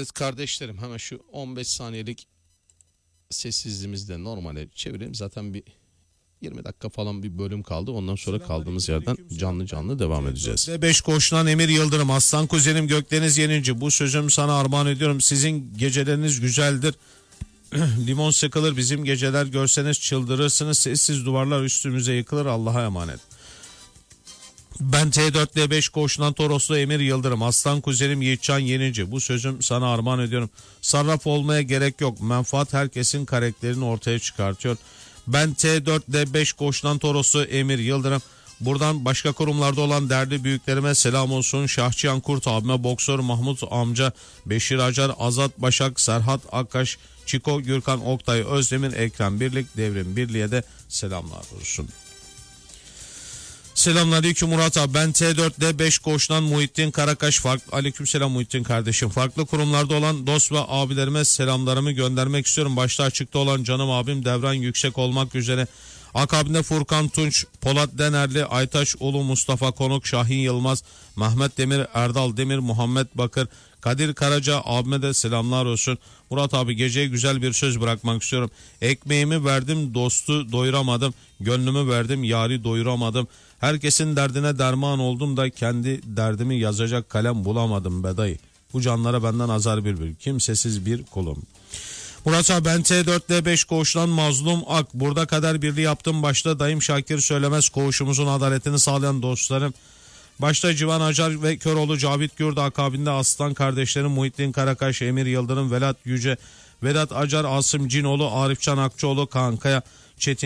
kardeşlerim, hemen şu 15 saniyelik sessizliğimizi de normale çevirelim. Zaten bir 20 dakika falan bir bölüm kaldı. Ondan sonra kaldığımız yerden canlı devam edeceğiz. 5 koşulan Emir Yıldırım. Aslan kuzenim Gökdeniz Yenici. Bu sözümü sana armağan ediyorum. Sizin geceleriniz güzeldir. Limon sıkılır bizim geceler, görseniz çıldırırsınız. Sessiz duvarlar üstümüze yıkılır. Allah'a emanet. Ben T4D5 koşulan Toroslu Emir Yıldırım. Aslan kuzenim Yiğitcan Yenici. Bu sözüm sana armağan ediyorum. Sarraf olmaya gerek yok. Menfaat herkesin karakterini ortaya çıkartıyor. Ben T4D5 koşulan Toroslu Emir Yıldırım. Buradan başka kurumlarda olan değerli büyüklerime selam olsun. Şahçıyan Kurt abime, boksör Mahmut amca, Beşir Acar, Azat Başak, Serhat Akkaş, Çiko, Gürkan Oktay, Özdemir, Ekrem Birlik, Devrim Birliğe de selamlar olsun. Selamünaleyküm Murat abi. Ben T4D5 koşulan Muhittin Karakaş. Aleykümselam Muhittin kardeşim. Farklı kurumlarda olan dost ve abilerime selamlarımı göndermek istiyorum. Başta açıkta olan canım abim Devran Yüksek olmak üzere. Akabinde Furkan Tunç, Polat Denerli, Aytaş Ulu, Mustafa Konuk, Şahin Yılmaz, Mehmet Demir, Erdal Demir, Muhammed Bakır, Kadir Karaca abime de selamlar olsun. Murat abi, geceye güzel bir söz bırakmak istiyorum. Ekmeğimi verdim, dostu doyuramadım. Gönlümü verdim, yari doyuramadım. Herkesin derdine derman oldum da kendi derdimi yazacak kalem bulamadım be dayı. Bu canlara benden azar bülbül, kimsesiz bir kulum. Murat abi, ben T4D5 koğuştan Mazlum Ak. Burada kader birliği yaptım. Başta dayım Şakir Söylemez, koğuşumuzun adaletini sağlayan dostlarım. Başta Civan Acar ve Köroğlu Cavit Gürdü, akabinde Aslan kardeşlerim Muhittin Karakaş, Emir Yıldırım, Vedat Yüce, Vedat Acar, Asım Cinoğlu, Arifcan Akçoğlu, Kankaya, Çetin